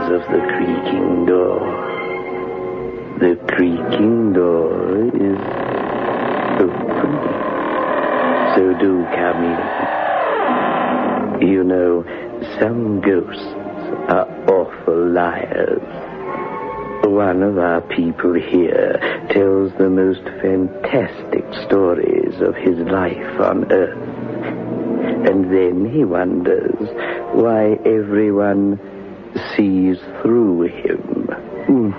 of the creaking door. The creaking door is open. So do come in. You know, some ghosts are awful liars. One of our people here tells the most fantastic stories of his life on Earth. And then he wonders why everyone sees through him.